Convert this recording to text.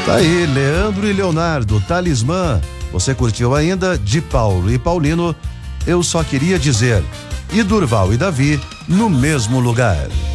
Tá aí, Leandro e Leonardo, Talismã. Você curtiu ainda de Paulo e Paulino, Eu Só Queria Dizer. E Durval e Davi, No Mesmo Lugar.